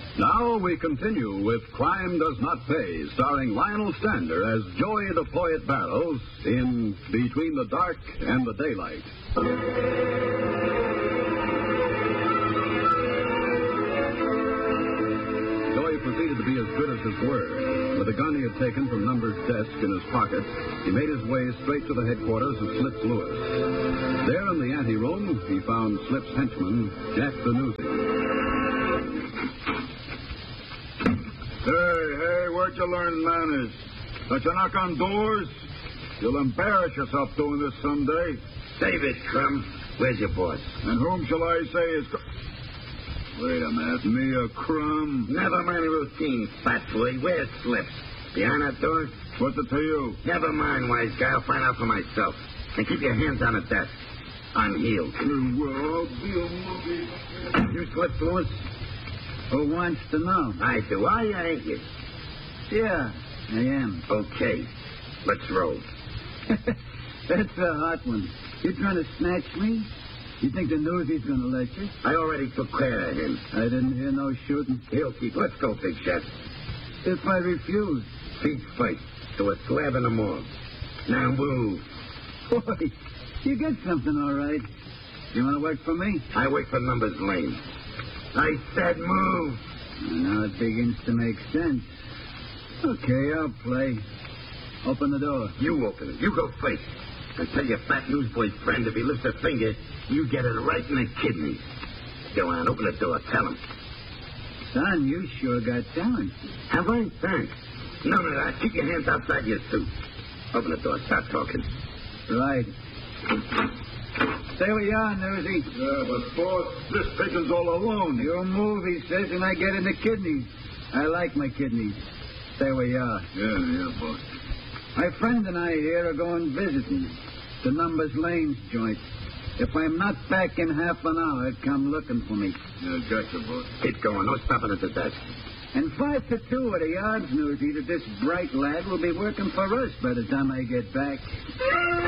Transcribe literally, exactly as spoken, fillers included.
Now we continue with Crime Does Not Pay, starring Lionel Stander as Joey the Poet Barrows in Between the Dark and the Daylight. Joey proceeded to be as good as his word. With the gun he had taken from Number's desk in his pocket, he made his way straight to the headquarters of Slips Lewis. There in the anteroom, he found Slips' henchman, Jack the Newsie. Hey, hey, where'd you learn manners? Don't you knock on doors? You'll embarrass yourself doing this someday. David Crumb, where's your boss? And whom shall I say is... Wait a minute, me a crumb? Never mind the routine, fat boy. Where's Slips? Behind that door? What's it to you? Never mind, wise guy. I'll find out for myself. And keep your hands on the desk. Unhealed. Well, I'll be a monkey. You Slips Lewis? Who wants to know? I do. Are you, ain't you? Yeah, I am. Okay. Let's roll. That's a hot one. You trying to snatch me? You think the Newsie's going to let you? I already took care of him. I didn't hear no shooting. He'll keep. Let's go, big shot. If I refuse? Feet first. To a slab in the morgue. Now move. Boy, you get something all right. You want to work for me? I work for Numbers Lane. I said move. Now it begins to make sense. Okay, I'll play. Open the door. You open it. You go first. And tell your fat newsboy friend if he lifts a finger, you get it right in the kidneys. Go on, open the door. Tell him. Son, you sure got talent. Have I? Thanks. No, no, no. Keep your hands outside your suit. Open the door. Start talking. Right. Stay where you are, Newsie. Yeah, but, boss, this pigeon's all alone. You move, he says, and I get in the kidneys. I like my kidneys. Stay where you are. Yeah, yeah, boss. My friend and I here are going visiting to Numbers Lane's joint. If I'm not back in half an hour, come looking for me. Yeah, gotcha, boss. Keep going. No stopping at the desk. And five to two at the odds, Newsie, that this bright lad will be working for us by the time I get back.